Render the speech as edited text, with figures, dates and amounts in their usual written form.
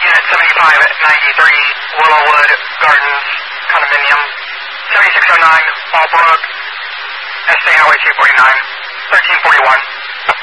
Unit 75 at 93, Willowwood Gardens, condominium, 7609, Fallbrook, SA Highway 249, 1341.